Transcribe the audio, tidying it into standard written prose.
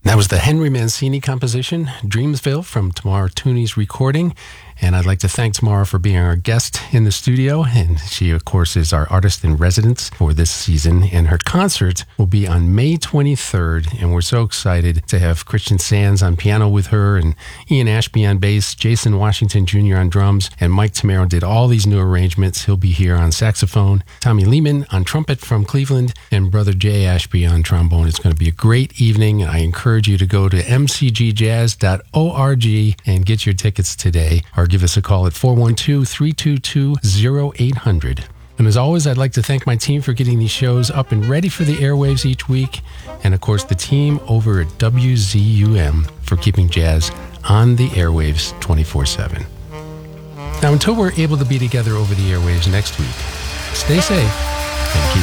That was the Henry Mancini composition, Dreamsville, from Tamara Tooney's recording. And I'd like to thank Tamara for being our guest in the studio. And she, of course, is our artist in residence for this season. And her concert will be on May 23rd. And we're so excited to have Christian Sands on piano with her, and Ian Ashby on bass, Jason Washington Jr. on drums, and Mike Tamaro did all these new arrangements. He'll be here on saxophone, Tommy Lehman on trumpet from Cleveland, and Brother Jay Ashby on trombone. It's going to be a great evening. I encourage you to go to mcgjazz.org and get your tickets today, or give us a call at 412-322-0800. And as always, I'd like to thank my team for getting these shows up and ready for the airwaves each week. And of course, the team over at WZUM for keeping jazz on the airwaves 24/7. Now, until we're able to be together over the airwaves next week, stay safe and keep